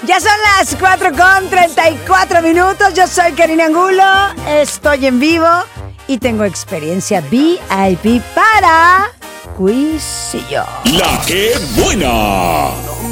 Ya son las 4:34. Yo soy Karina Angulo, estoy en vivo y tengo experiencia VIP para Cuisillo. La que buena.